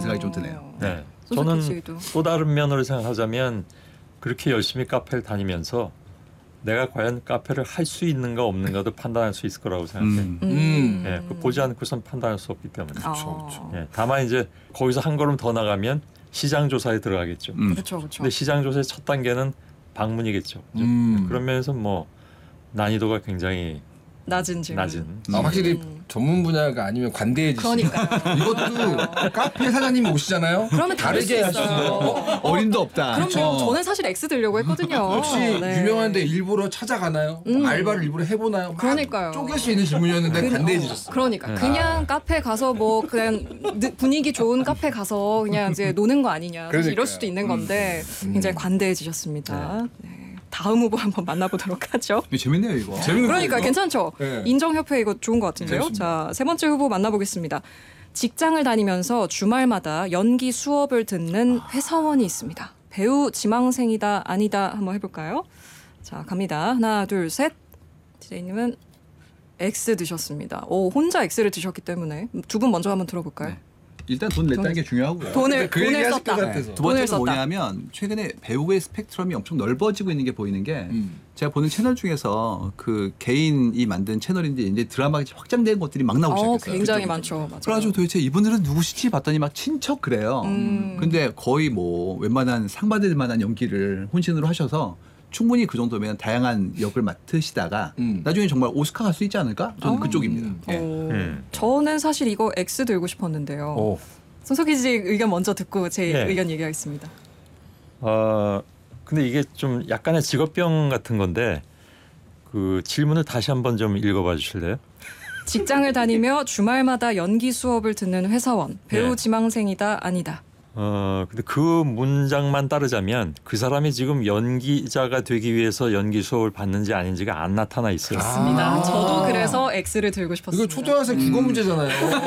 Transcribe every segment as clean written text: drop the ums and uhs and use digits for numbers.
생각이 좀 드네요. 네. 손석희 저는 씨도. 또 다른 면으로 생각하자면 그렇게 열심히 카페를 다니면서 내가 과연 카페를 할 수 있는가 없는가도 판단할 수 있을 거라고 생각해요. 예, 그 보지 않고선 판단할 수 없기 때문에. 그렇죠. 예, 다만 이제 거기서 한 걸음 더 나가면 시장 조사에 들어가겠죠. 그렇죠. 근데 시장 조사의 첫 단계는 방문이겠죠. 그죠? 그런 면에서 뭐 난이도가 굉장히 낮은 질문. 낮은. 확실히 전문 분야가 아니면 관대해지시죠. 그러니까요. 이것도 카페 사장님이 오시잖아요. 그러면 다를 수 다르게 있어요. 하시죠. 어림도 없다. 그럼요. 저는 사실 X 들려고 했거든요. 혹시 네. 유명한데 일부러 찾아가나요? 알바를 일부러 해보나요? 막 그러니까요. 쪼갤 수 있는 질문이었는데 관대해지셨어요. 그러니까 그냥 카페 가서 뭐 그냥 분위기 좋은 카페 가서 그냥 이제 노는 거 아니냐. 사실 이럴 그러니까요. 수도 있는 건데 굉장히 관대해지셨습니다. 네. 다음 후보 한번 만나보도록 하죠. 이거 재밌네요 이거. 재밌는 그러니까 거예요. 괜찮죠. 네. 인정협회 이거 좋은 것 같은데요. 재밌습니다. 자, 세 번째 후보 만나보겠습니다. 직장을 다니면서 주말마다 연기 수업을 듣는 회사원이 있습니다. 배우 지망생이다 아니다 한번 해볼까요? 자, 갑니다. 하나 둘 셋. 디제이님은 X 드셨습니다. 오, 혼자 X를 드셨기 때문에 두 분 먼저 한번 들어볼까요? 네. 일단 돈 냈다는 게 중요하고요. 돈을 그 얘기 하실 썼다. 것 같아서. 두 돈을 번째는 썼다. 뭐냐면 최근에 배우의 스펙트럼이 엄청 넓어지고 있는 게 보이는 게 제가 보는 채널 중에서 그 개인이 만든 채널인데 이제 드라마가 확장된 것들이 막 나오기 시작했어요. 굉장히 많죠. 맞아요. 그래가지고 도대체 이분들은 누구시지 봤더니 막 친척 그래요. 근데 거의 뭐 웬만한 상 받을 만한 연기를 혼신으로 하셔서 충분히 그 정도면 다양한 역을 맡으시다가 나중에 정말 오스카 갈 수 있지 않을까? 저는 그쪽입니다. 예. 저는 사실 이거 X 들고 싶었는데요. 손석희 씨 의견 먼저 듣고 제 네. 의견 얘기하겠습니다. 근데 이게 좀 약간의 직업병 같은 건데 그 질문을 다시 한번 좀 읽어봐 주실래요? 직장을 다니며 주말마다 연기 수업을 듣는 회사원. 배우 네. 지망생이다 아니다. 근데 그 문장만 따르자면 그 사람이 지금 연기자가 되기 위해서 연기 수업을 받는지 아닌지가 안 나타나 있어요. 맞습니다. 저도 그래서 X를 들고 싶었습니다. 이거 초등학생 국어 문제잖아요.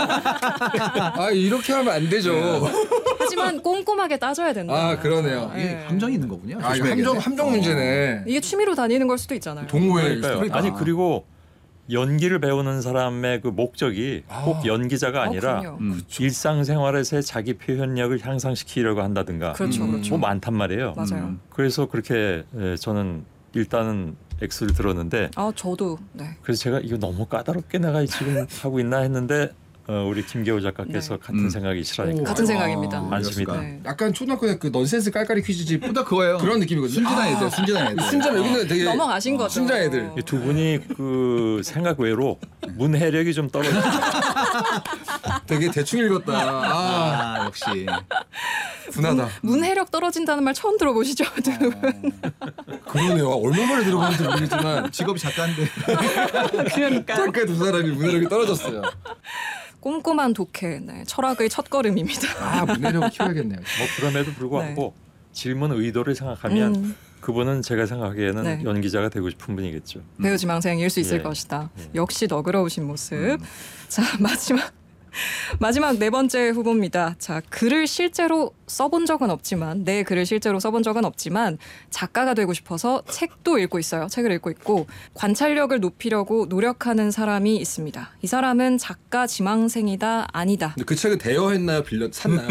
아 이렇게 하면 안 되죠. 하지만 꼼꼼하게 따져야 된다. 아 그러네요. 네. 이게 함정이 있는 거군요. 아 이거 조심해야겠네. 함정 문제네. 이게 취미로 다니는 걸 수도 있잖아요. 동호회 그러니까요. 아니 그리고 연기를 배우는 사람의 그 목적이 꼭 연기자가 아니라 그럼요. 일상생활에서의 자기 표현력을 향상시키려고 한다든가 그렇죠, 그렇죠. 뭐 많단 말이에요. 맞아요. 그래서 그렇게 저는 일단은 X를 들었는데 아 저도 네. 그래서 제가 이거 너무 까다롭게 내가 지금 하고 있나 했는데 우리 김계호 작가께서 네. 같은 생각이시라니까 같은 생각입니다. 안심이 그렇습니까? 네. 약간 초등학교 때 그 넌센스 깔깔이 퀴즈집 딱 그거예요. 그런 느낌이거든요. 순진한 애들, 순진한 애들. 순전 여기는 되게 넘어가신 거죠. 순자 애들. 이 두 분이 그 생각 외로 문해력이 좀 떨어져. 되게 대충 읽었다. 아 역시. 분하다. 문해력 떨어진다는 말 처음 들어보시죠? 그러네요. 얼마 만에 들어봤는지 모르겠지만 직업이 작가인데. 그러니까 작가 두 사람이 문해력이 떨어졌어요. 꼼꼼한 독해, 네, 철학의 첫걸음입니다. 아 문해력을 키워야겠네요. 뭐 그럼에도 불구하고 질문 의도를 생각하면 그분은 제가 생각하기에는 네. 연기자가 되고 싶은 분이겠죠. 배우 지망생일 수 있을 예. 것이다. 역시 너그러우신 모습. 자 마지막 네 번째 후보입니다. 자, 글을 실제로 써본 적은 없지만 내 글을 실제로 써본 적은 없지만 작가가 되고 싶어서 책도 읽고 있어요. 책을 읽고 있고 관찰력을 높이려고 노력하는 사람이 있습니다. 이 사람은 작가 지망생이다 아니다. 근데 그 책은 대여했나요? 샀나요?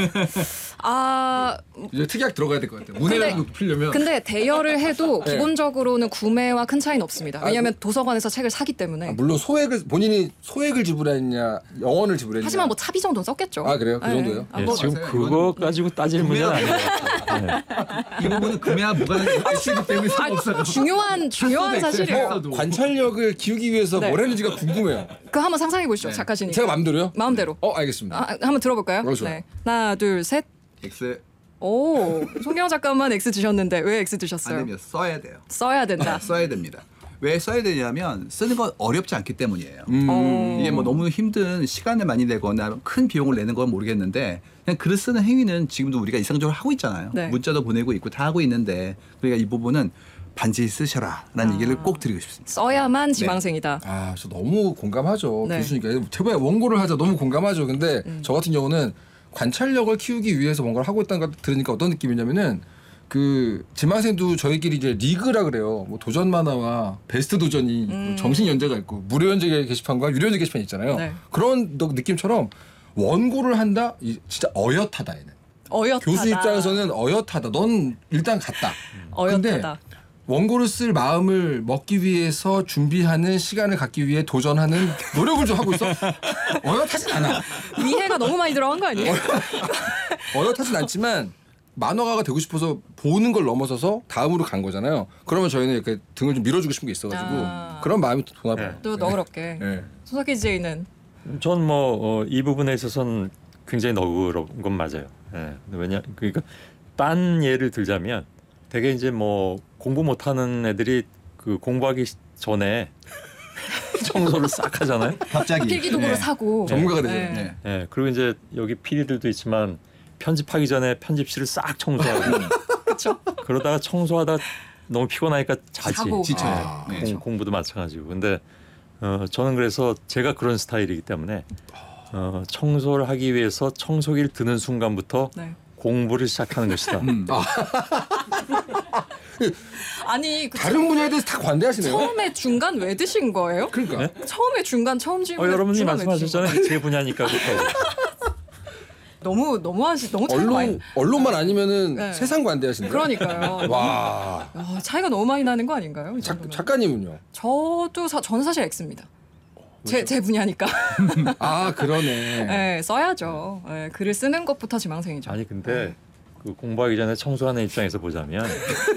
아 이제 특약 들어가야 될 것 같아요. 문해력 높이려면 근데 대여를 해도 네. 기본적으로는 구매와 큰 차이는 없습니다. 왜냐하면 도서관에서 책을 사기 때문에. 물론 본인이 소액을 지불했냐 영원을 지불했냐. 하지만 뭐 차비 정도는 썼겠죠. 아, 그래요? 그 정도예요? 아, 예, 뭐 지금 맞아요. 그거 이거는 가지고 따질 문제는 아닌 것 같아요. 네. 이 부분은 구매와 무관하기 때문에 상관없어요. 중요한 사실이에요. 관찰력을 키우기 위해서 네. 뭘 했는지가 궁금해요. 그 한번 상상해 보시죠, 작가시니까. 제가 마음대로요? 마음대로. 알겠습니다. 아, 한번 들어볼까요? 좋아요. 네. 하나, 둘, 셋. X 오, 송경 작가만 X 드셨는데 왜 X 안 드셨어요? 되면 써야 돼요. 써야 된다. 써야 됩니다. 왜 써야 되냐면 쓰는 건 어렵지 않기 때문이에요. 어. 이게 뭐 너무 힘든 시간을 많이 내거나 큰 비용을 내는 건 모르겠는데 그냥 글을 쓰는 행위는 지금도 우리가 일상적으로 하고 있잖아요. 네. 문자도 보내고 있고 다 하고 있는데 그러니까 이 부분은 반드시 쓰셔라라는 얘기를 꼭 드리고 싶습니다. 써야만 지망생이다. 아, 저 너무 공감하죠. 네. 교수님께 제발 원고를 하자. 너무 공감하죠. 근데 저 같은 경우는 관찰력을 키우기 위해서 뭔가를 하고 있다는 걸 들으니까 어떤 느낌이냐면은 그 지망생도 저희끼리 이제 리그라 그래요. 뭐 도전 만화와 베스트 도전이 정식 연재가 있고 무료 연재 게시판과 유료 연재 게시판이 있잖아요. 네. 그런 느낌처럼 원고를 한다? 진짜 어엿하다 얘는. 어엿하다. 교수 입장에서는 어엿하다. 넌 일단 갔다. 근데 어엿하다. 원고를 쓸 마음을 먹기 위해서 준비하는 시간을 갖기 위해 도전하는 노력을 좀 하고 있어. 어엿하진 않아. 위해가 너무 많이 들어간 거 아니에요? 어엿하진 않지만 만화가가 되고 싶어서 보는 걸 넘어서서 다음으로 간 거잖아요. 그러면 저희는 이렇게 등을 좀 밀어주고 싶은 게 있어가지고 그런 마음이 도나 봐요. 또 너그럽게. 네. 손석희 DJ는 전 뭐 이 부분에 있어서는 굉장히 너그러운 건 맞아요. 예. 왜냐 그러니까 딴 예를 들자면 되게 이제 뭐 공부 못하는 애들이 그 공부하기 전에 청소를 싹 하잖아요. 갑자기 필기도구를 네. 사고 전문가가 되죠. 네. 네. 예. 그리고 이제 여기 PD들도 있지만 편집하기 전에 편집실을 싹 청소하고 그렇죠. 그러다가 청소하다 너무 피곤하니까 자지. 자고. 지쳐요. 네. 공부도 마찬가지고. 근데 저는 그래서 제가 그런 스타일이기 때문에 청소를 하기 위해서 청소기를 드는 순간부터 네. 공부를 시작하는 것이다. 아니 그 다른 분야에 대해서 다 관대하시네요. 처음에 중간 왜 드신 거예요? 그러니까 네? 처음에 중간 처음 질문. 여러분이 말씀하셨잖아요. 제 분야니까 그렇다고. 너무 차이가 많이. 언론만 아니면은 네. 세상 관대하신데. 그러니까요. 와. 차이가 너무 많이 나는 거 아닌가요? 이 정도면? 작가님은요? 저는 사실 X입니다. 제 분야니까. 아 그러네. 네, 써야죠. 네, 글을 쓰는 것부터 지망생이죠. 아니 근데 그 공부하기 전에 청소하는 입장에서 보자면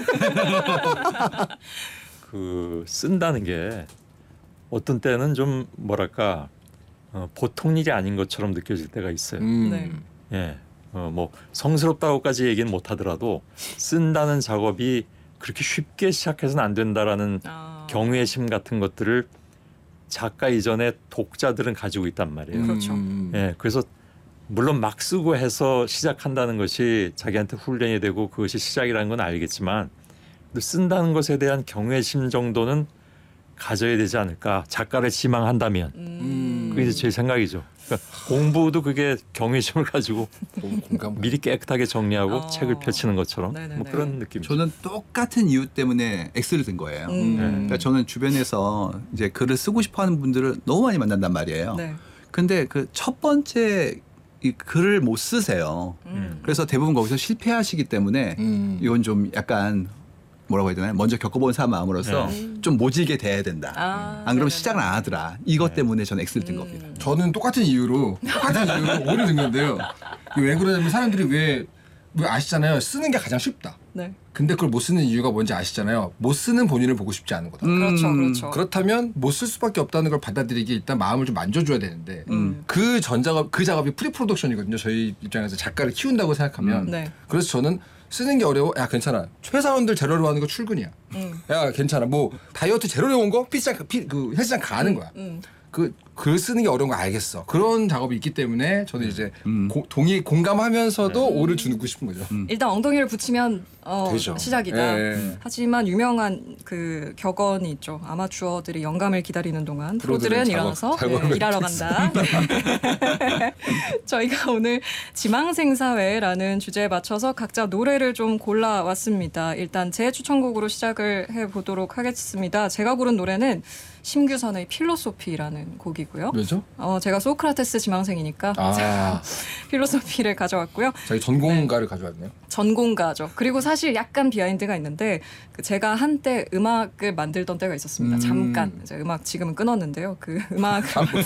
그 쓴다는 게 어떤 때는 좀 뭐랄까 보통 일이 아닌 것처럼 느껴질 때가 있어요. 네. 예, 뭐 성스럽다고까지 얘기는 못하더라도 쓴다는 작업이 그렇게 쉽게 시작해서는 안 된다라는 경외심 같은 것들을 작가 이전에 독자들은 가지고 있단 말이에요. 그렇죠. 예, 그래서 물론 막 쓰고 해서 시작한다는 것이 자기한테 훈련이 되고 그것이 시작이라는 건 알겠지만 쓴다는 것에 대한 경외심 정도는 가져야 되지 않을까. 작가를 지망한다면 그게 이제 제 생각이죠. 그러니까 공부도 그게 경외심을 가지고 미리 깨끗하게 정리하고 책을 펼치는 것처럼 뭐 그런 느낌이죠. 저는 똑같은 이유 때문에 X를 든 거예요. 그러니까 저는 주변에서 이제 글을 쓰고 싶어하는 분들을 너무 많이 만난단 말이에요. 네. 근데 그 첫 번째 이 글을 못 쓰세요. 그래서 대부분 거기서 실패하시기 때문에 이건 좀 약간 뭐라고 해야 되나요? 먼저 겪어본 사람 마음으로서 좀 모질게 돼야 된다. 안 그러면 시작을 안 하더라. 이것 때문에 저는 X를 든 겁니다. 저는 똑같은 이유로 O를 든 건데요. 왜 그러냐면 사람들이 왜 아시잖아요. 쓰는 게 가장 쉽다. 네. 근데 그걸 못 쓰는 이유가 뭔지 아시잖아요. 못 쓰는 본인을 보고 싶지 않은 거다. 그렇죠, 그렇죠. 그렇다면 못 쓸 수밖에 없다는 걸 받아들이기 일단 마음을 좀 만져줘야 되는데 그 작업이 프리프로덕션이거든요. 저희 입장에서 작가를 키운다고 생각하면 네. 그래서 저는 쓰는 게 어려워. 야 괜찮아. 회사원들 제로로 하는 거 출근이야. 야 괜찮아. 뭐 다이어트 제로로 온 거 그 헬스장 가는 거야. 그 글 쓰는 게 어려운 거 알겠어. 그런 작업이 있기 때문에 저는 이제 공감하면서도 오를 주고 싶은 거죠. 일단 엉덩이를 붙이면 되죠. 시작이다. 예. 하지만 유명한 그 격언이 있죠. 아마추어들이 영감을 기다리는 동안 프로들은 프로들은 일어나서 작업을 일하러 간다. 저희가 오늘 지망생사회라는 주제에 맞춰서 각자 노래를 좀 골라왔습니다. 일단 제 추천곡으로 시작을 해보도록 하겠습니다. 제가 고른 노래는 심규선의 필로소피라는 곡이고요. 왜죠? 제가 소크라테스 지망생이니까 아, 필로소피를 가져왔고요. 자기 전공가를 가져왔네요. 전공가죠. 그리고 사실 약간 비하인드가 있는데 제가 한때 음악을 만들던 때가 있었습니다. 잠깐 이제 음악 지금은 끊었는데요. 그 음악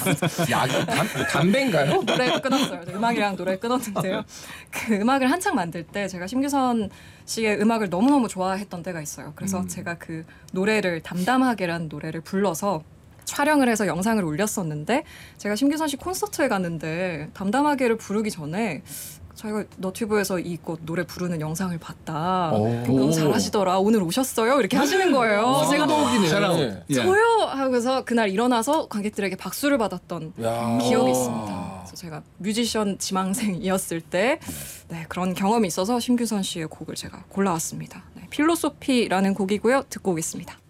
담배인가요? 노래 끊었어요. 음악이랑 노래 끊었는데요. 그 음악을 한창 만들 때 제가 심규선 씨의 음악을 너무너무 좋아했던 때가 있어요. 그래서 제가 그 노래를 담담하게라는 노래를 불러서 촬영을 해서 영상을 올렸었는데 제가 심규선 씨 콘서트에 갔는데 담담하게를 부르기 전에 자기가 너튜브에서 이 꽃 노래 부르는 영상을 봤다. 너무 잘하시더라. 오늘 오셨어요? 이렇게 하시는 거예요. 제가 네. 저요? 하고서 그날 일어나서 관객들에게 박수를 받았던 기억이 있습니다. 그래서 제가 뮤지션 지망생이었을 때 그런 경험이 있어서 심규선 씨의 곡을 제가 골라왔습니다. 필로소피라는 곡이고요. 듣고 오겠습니다.